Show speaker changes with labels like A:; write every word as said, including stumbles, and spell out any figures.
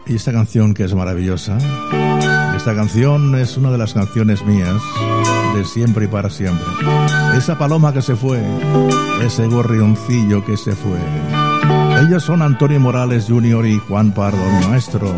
A: Y esta canción que es maravillosa, esta canción es una de las canciones mías, de siempre y para siempre. Esa paloma que se fue, ese gorrioncillo que se fue. Ellos son Antonio Morales junior y Juan Pardo, mi maestro.